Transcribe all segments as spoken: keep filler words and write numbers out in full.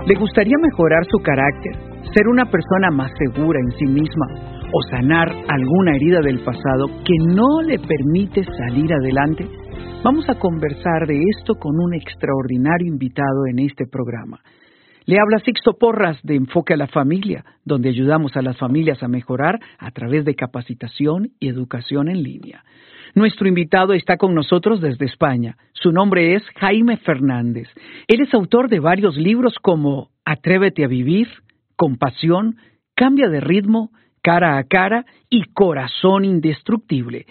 ¿Le gustaría mejorar su carácter, ser una persona más segura en sí misma o sanar alguna herida del pasado que no le permite salir adelante? Vamos a conversar de esto con un extraordinario invitado en este programa. Le habla Sixto Porras de Enfoque a la Familia, donde ayudamos a las familias a mejorar a través de capacitación y educación en línea. Nuestro invitado está con nosotros desde España. Su nombre es Jaime Fernández. Él es autor de varios libros como Atrévete a Vivir, Compasión, Cambia de Ritmo, Cara a Cara y Corazón Indestructible.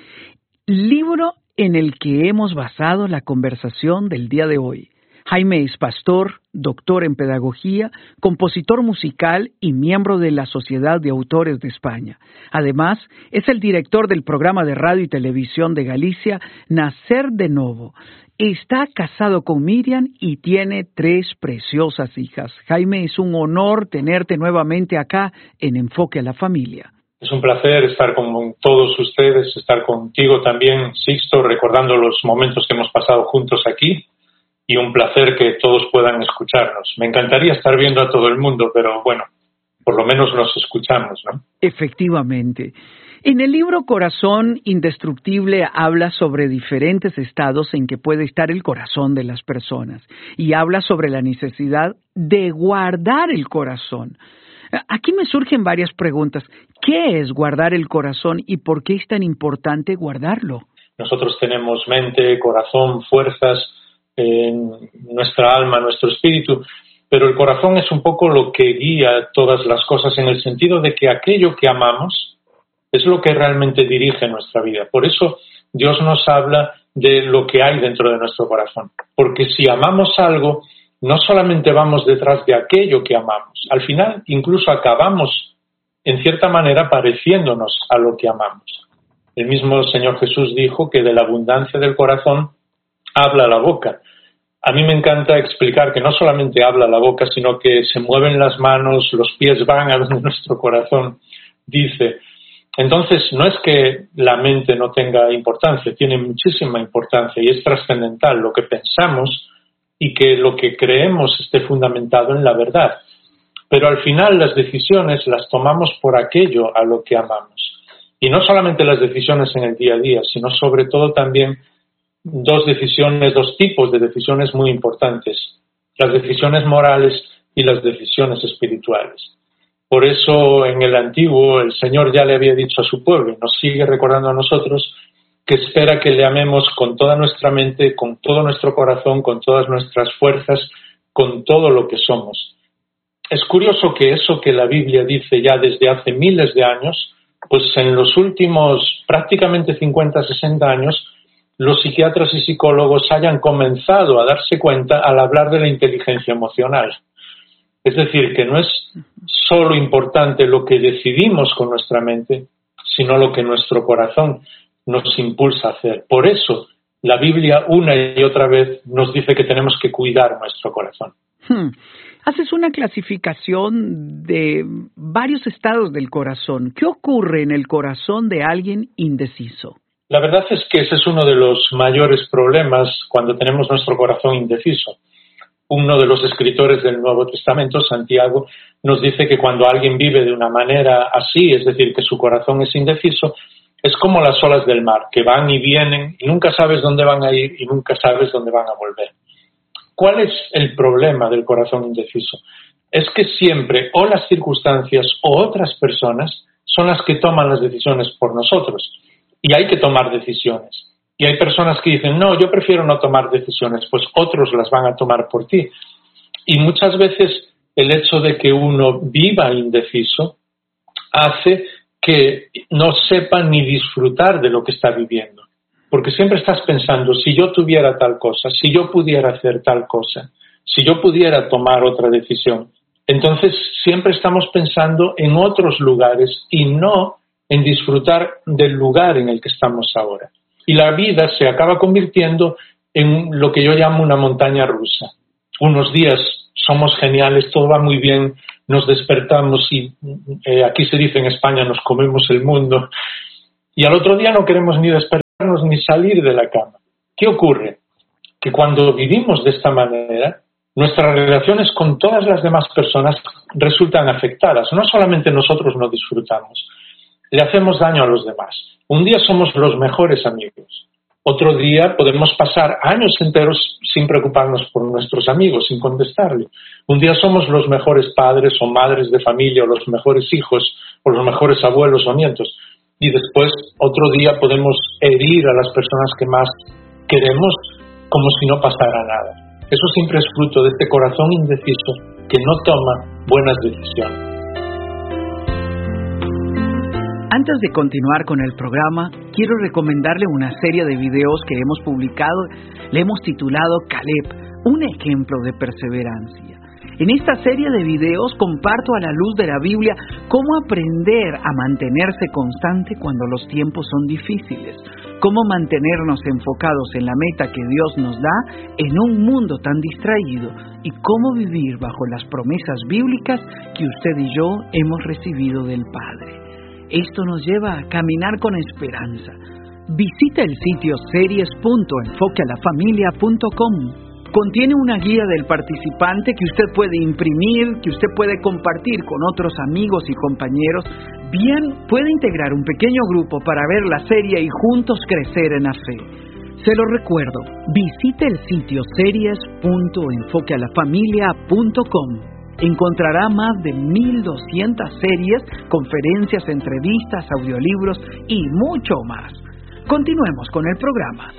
Libro en el que hemos basado la conversación del día de hoy. Jaime es pastor, doctor en pedagogía, compositor musical y miembro de la Sociedad de Autores de España. Además, es el director del programa de radio y televisión de Galicia, Nacer de Novo. Está casado con Miriam y tiene tres preciosas hijas. Jaime, es un honor tenerte nuevamente acá en Enfoque a la Familia. Es un placer estar con todos ustedes, estar contigo también, Sixto, recordando los momentos que hemos pasado juntos aquí. Y un placer que todos puedan escucharnos. Me encantaría estar viendo a todo el mundo, pero bueno, por lo menos nos escuchamos, ¿no? Efectivamente. En el libro Corazón Indestructible habla sobre diferentes estados en que puede estar el corazón de las personas y habla sobre la necesidad de guardar el corazón. Aquí me surgen varias preguntas. ¿Qué es guardar el corazón y por qué es tan importante guardarlo? Nosotros tenemos mente, corazón, fuerzas, en nuestra alma, nuestro espíritu, pero el corazón es un poco lo que guía todas las cosas en el sentido de que aquello que amamos es lo que realmente dirige nuestra vida. Por eso Dios nos habla de lo que hay dentro de nuestro corazón, porque si amamos algo, no solamente vamos detrás de aquello que amamos, al final incluso acabamos en cierta manera pareciéndonos a lo que amamos. El mismo Señor Jesús dijo que de la abundancia del corazón habla la boca. A mí me encanta explicar que no solamente habla la boca, sino que se mueven las manos, los pies van a donde nuestro corazón dice. Entonces, no es que la mente no tenga importancia, tiene muchísima importancia y es trascendental lo que pensamos y que lo que creemos esté fundamentado en la verdad. Pero al final las decisiones las tomamos por aquello a lo que amamos. Y no solamente las decisiones en el día a día, sino sobre todo también dos decisiones, dos tipos de decisiones muy importantes, las decisiones morales y las decisiones espirituales. Por eso en el Antiguo el Señor ya le había dicho a su pueblo, y nos sigue recordando a nosotros, que espera que le amemos con toda nuestra mente, con todo nuestro corazón, con todas nuestras fuerzas, con todo lo que somos. Es curioso que eso que la Biblia dice ya desde hace miles de años, pues en los últimos prácticamente cincuenta, sesenta años, los psiquiatras y psicólogos hayan comenzado a darse cuenta al hablar de la inteligencia emocional. Es decir, que no es solo importante lo que decidimos con nuestra mente, sino lo que nuestro corazón nos impulsa a hacer. Por eso, la Biblia una y otra vez nos dice que tenemos que cuidar nuestro corazón. Hmm. Haces una clasificación de varios estados del corazón. ¿Qué ocurre en el corazón de alguien indeciso? La verdad es que ese es uno de los mayores problemas cuando tenemos nuestro corazón indeciso. Uno de los escritores del Nuevo Testamento, Santiago, nos dice que cuando alguien vive de una manera así, es decir, que su corazón es indeciso, es como las olas del mar, que van y vienen y nunca sabes dónde van a ir y nunca sabes dónde van a volver. ¿Cuál es el problema del corazón indeciso? Es que siempre o las circunstancias o otras personas son las que toman las decisiones por nosotros. Y hay que tomar decisiones. Y hay personas que dicen, no, yo prefiero no tomar decisiones, pues otros las van a tomar por ti. Y muchas veces el hecho de que uno viva indeciso hace que no sepa ni disfrutar de lo que está viviendo. Porque siempre estás pensando, si yo tuviera tal cosa, si yo pudiera hacer tal cosa, si yo pudiera tomar otra decisión. Entonces siempre estamos pensando en otros lugares y no en disfrutar del lugar en el que estamos ahora. Y la vida se acaba convirtiendo en lo que yo llamo una montaña rusa. Unos días somos geniales, todo va muy bien, nos despertamos y eh, aquí se dice en España nos comemos el mundo y al otro día no queremos ni despertarnos ni salir de la cama. ¿Qué ocurre? Que cuando vivimos de esta manera nuestras relaciones con todas las demás personas resultan afectadas. No solamente nosotros no disfrutamos, le hacemos daño a los demás. Un día somos los mejores amigos. Otro día podemos pasar años enteros sin preocuparnos por nuestros amigos, sin contestarle. Un día somos los mejores padres o madres de familia, o los mejores hijos, o los mejores abuelos o nietos. Y después, otro día podemos herir a las personas que más queremos como si no pasara nada. Eso siempre es fruto de este corazón indeciso que no toma buenas decisiones. Antes de continuar con el programa, quiero recomendarle una serie de videos que hemos publicado. Le hemos titulado Caleb, un ejemplo de perseverancia. En esta serie de videos comparto a la luz de la Biblia cómo aprender a mantenerse constante cuando los tiempos son difíciles, cómo mantenernos enfocados en la meta que Dios nos da en un mundo tan distraído y cómo vivir bajo las promesas bíblicas que usted y yo hemos recibido del Padre. Esto nos lleva a caminar con esperanza. Visita el sitio series punto enfoque a la familia punto com. Contiene una guía del participante que usted puede imprimir, que usted puede compartir con otros amigos y compañeros. Bien, puede integrar un pequeño grupo para ver la serie y juntos crecer en la fe. Se lo recuerdo, visite el sitio series punto enfoque a la familia punto com. Encontrará más de mil doscientas series, conferencias, entrevistas, audiolibros y mucho más. Continuemos con el programa.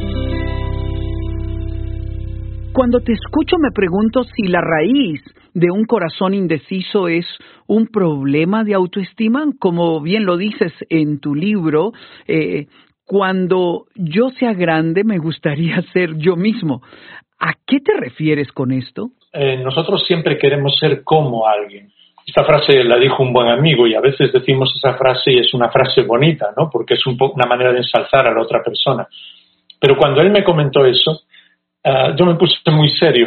Cuando te escucho me pregunto si la raíz de un corazón indeciso es un problema de autoestima, como bien lo dices en tu libro. Eh, cuando yo sea grande me gustaría ser yo mismo. ¿A qué te refieres con esto? Eh, nosotros siempre queremos ser como alguien. Esta frase la dijo un buen amigo y a veces decimos esa frase y es una frase bonita, ¿no? Porque es un po- una manera de ensalzar a la otra persona. Pero cuando él me comentó eso, uh, yo me puse muy serio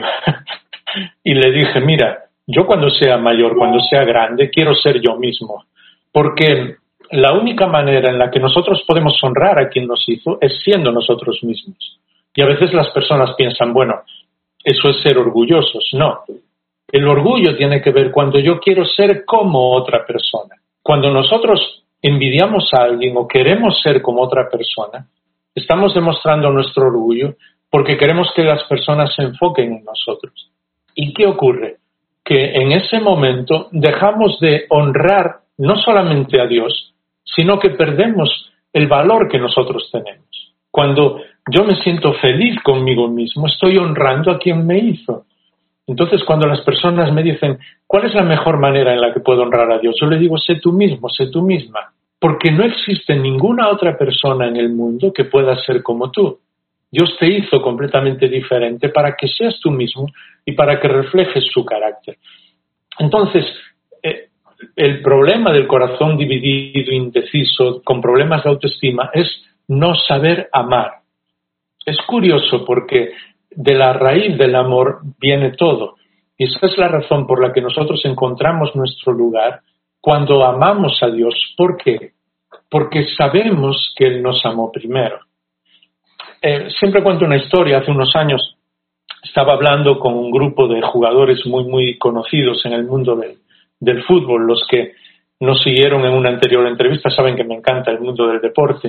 y le dije, mira, yo cuando sea mayor, cuando sea grande, quiero ser yo mismo. Porque la única manera en la que nosotros podemos honrar a quien nos hizo es siendo nosotros mismos. Y a veces las personas piensan, bueno, eso es ser orgullosos. No. El orgullo tiene que ver cuando yo quiero ser como otra persona. Cuando nosotros envidiamos a alguien o queremos ser como otra persona, estamos demostrando nuestro orgullo porque queremos que las personas se enfoquen en nosotros. ¿Y qué ocurre? Que en ese momento dejamos de honrar no solamente a Dios, sino que perdemos el valor que nosotros tenemos. Cuando yo me siento feliz conmigo mismo, estoy honrando a quien me hizo. Entonces, cuando las personas me dicen, ¿cuál es la mejor manera en la que puedo honrar a Dios? Yo le digo, sé tú mismo, sé tú misma. Porque no existe ninguna otra persona en el mundo que pueda ser como tú. Dios te hizo completamente diferente para que seas tú mismo y para que reflejes su carácter. Entonces, eh, el problema del corazón dividido, indeciso, con problemas de autoestima, es no saber amar. Es curioso porque de la raíz del amor viene todo. Y esa es la razón por la que nosotros encontramos nuestro lugar cuando amamos a Dios. ¿Por qué? Porque sabemos que Él nos amó primero. Eh, siempre cuento una historia. Hace unos años estaba hablando con un grupo de jugadores muy, muy conocidos en el mundo del, del fútbol. Los que nos siguieron en una anterior entrevista saben que me encanta el mundo del deporte.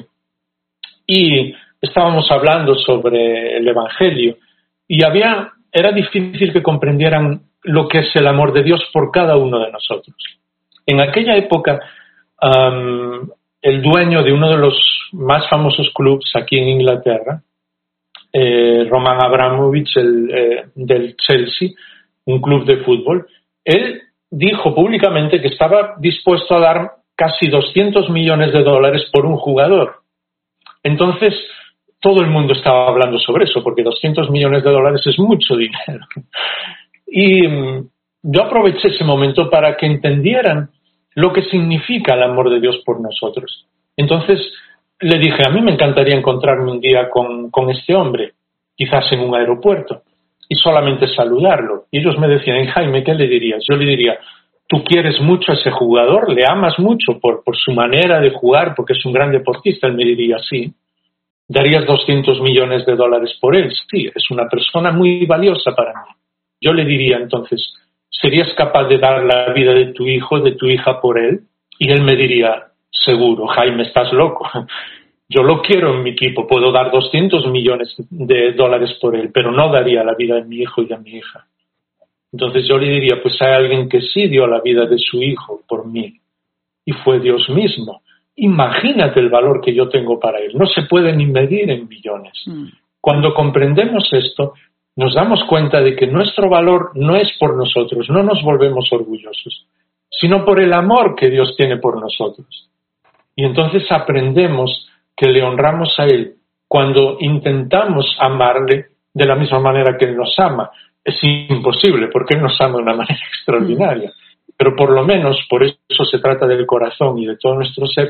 Y estábamos hablando sobre el Evangelio y había, era difícil que comprendieran lo que es el amor de Dios por cada uno de nosotros. En aquella época, um, el dueño de uno de los más famosos clubes aquí en Inglaterra, eh, Roman Abramovich, el, eh, del Chelsea, un club de fútbol, él dijo públicamente que estaba dispuesto a dar casi doscientos millones de dólares por un jugador. Entonces, todo el mundo estaba hablando sobre eso, porque doscientos millones de dólares es mucho dinero. Y um, yo aproveché ese momento para que entendieran lo que significa el amor de Dios por nosotros. Entonces, le dije, a mí me encantaría encontrarme un día con, con este hombre, quizás en un aeropuerto, y solamente saludarlo. Y ellos me decían, Jaime, ¿qué le dirías? Yo le diría, tú quieres mucho a ese jugador, le amas mucho por, por su manera de jugar, porque es un gran deportista. Él me diría, sí. ¿Darías doscientos millones de dólares por él? Sí, es una persona muy valiosa para mí. Yo le diría entonces, ¿serías capaz de dar la vida de tu hijo, de tu hija por él? Y él me diría, seguro, Jaime, estás loco. Yo lo quiero en mi equipo, puedo dar doscientos millones de dólares por él, pero no daría la vida de mi hijo y de mi hija. Entonces yo le diría, pues hay alguien que sí dio la vida de su hijo por mí, y fue Dios mismo. Imagínate el valor que yo tengo para él. No se puede ni medir en millones. Mm. Cuando comprendemos esto, nos damos cuenta de que nuestro valor no es por nosotros, no nos volvemos orgullosos, sino por el amor que Dios tiene por nosotros. Y entonces aprendemos que le honramos a Él cuando intentamos amarle de la misma manera que Él nos ama. Es imposible, porque Él nos ama de una manera extraordinaria. Pero por lo menos, por eso se trata del corazón y de todo nuestro ser,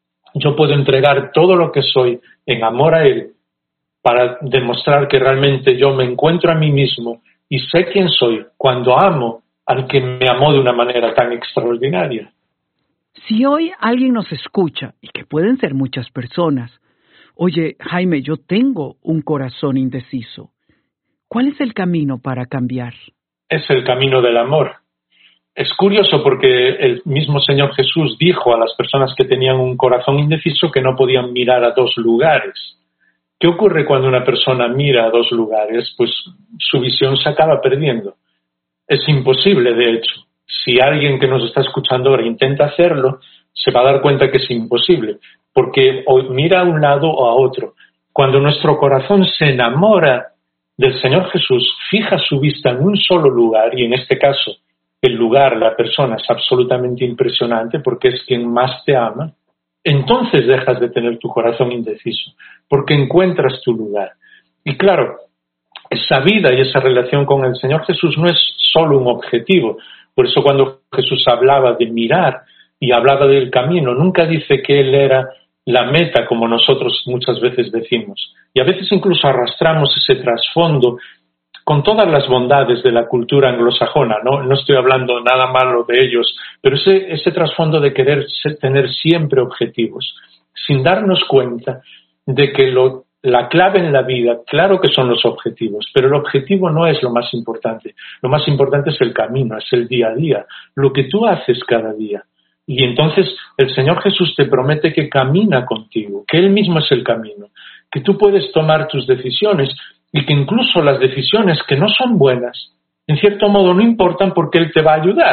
yo puedo entregar todo lo que soy en amor a Él para demostrar que realmente yo me encuentro a mí mismo y sé quién soy cuando amo al que me amó de una manera tan extraordinaria. Si hoy alguien nos escucha, y que pueden ser muchas personas, oye, Jaime, yo tengo un corazón indeciso, ¿cuál es el camino para cambiar? Es el camino del amor. Es curioso porque el mismo Señor Jesús dijo a las personas que tenían un corazón indeciso que no podían mirar a dos lugares. ¿Qué ocurre cuando una persona mira a dos lugares? Pues su visión se acaba perdiendo. Es imposible, de hecho. Si alguien que nos está escuchando ahora intenta hacerlo, se va a dar cuenta que es imposible, porque o mira a un lado o a otro. Cuando nuestro corazón se enamora del Señor Jesús, fija su vista en un solo lugar, y en este caso el lugar, la persona, es absolutamente impresionante porque es quien más te ama, entonces dejas de tener tu corazón indeciso, porque encuentras tu lugar. Y claro, esa vida y esa relación con el Señor Jesús no es solo un objetivo. Por eso cuando Jesús hablaba de mirar y hablaba del camino, nunca dice que Él era la meta, como nosotros muchas veces decimos. Y a veces incluso arrastramos ese trasfondo con todas las bondades de la cultura anglosajona, ¿no? No estoy hablando nada malo de ellos, pero ese, ese trasfondo de querer ser, tener siempre objetivos, sin darnos cuenta de que lo, la clave en la vida, claro que son los objetivos, pero el objetivo no es lo más importante. Lo más importante es el camino, es el día a día, lo que tú haces cada día. Y entonces el Señor Jesús te promete que camina contigo, que Él mismo es el camino, que tú puedes tomar tus decisiones y que incluso las decisiones que no son buenas, en cierto modo no importan porque Él te va a ayudar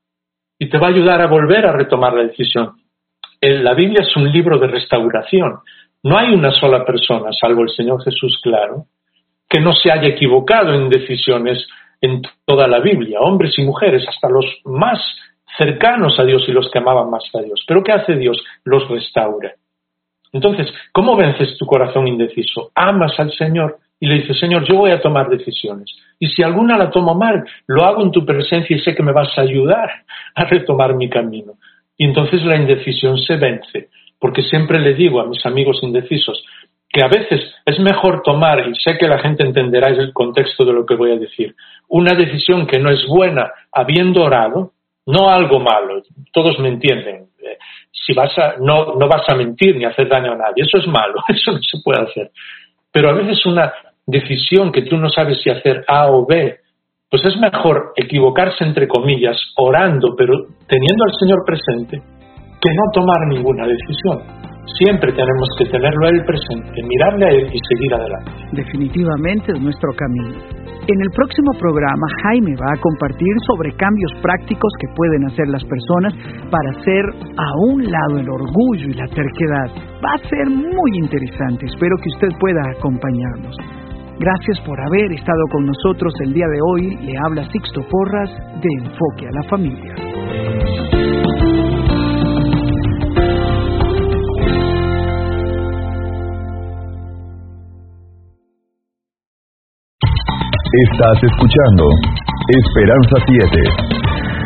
y te va a ayudar a volver a retomar la decisión. La Biblia es un libro de restauración. No hay una sola persona, salvo el Señor Jesús, claro, que no se haya equivocado en decisiones en toda la Biblia, hombres y mujeres, hasta los más cercanos a Dios y los que amaban más a Dios. ¿Pero qué hace Dios? Los restaura. Entonces, ¿cómo vences tu corazón indeciso? Amas al Señor y le dices, Señor, yo voy a tomar decisiones. Y si alguna la tomo mal, lo hago en tu presencia y sé que me vas a ayudar a retomar mi camino. Y entonces la indecisión se vence. Porque siempre le digo a mis amigos indecisos que a veces es mejor tomar, y sé que la gente entenderá el contexto de lo que voy a decir, una decisión que no es buena habiendo orado, no algo malo, todos me entienden. Si vas a, no, no vas a mentir ni hacer daño a nadie, eso es malo, eso no se puede hacer. Pero a veces una decisión que tú no sabes si hacer A o B, pues es mejor equivocarse entre comillas, orando, pero teniendo al Señor presente, que no tomar ninguna decisión. Siempre tenemos que tenerlo a Él presente, mirarle a Él y seguir adelante. Definitivamente es nuestro camino. En el próximo programa, Jaime va a compartir sobre cambios prácticos que pueden hacer las personas para hacer a un lado el orgullo y la terquedad. Va a ser muy interesante. Espero que usted pueda acompañarnos. Gracias por haber estado con nosotros el día de hoy. Le habla Sixto Porras de Enfoque a la Familia. Estás escuchando Esperanza siete.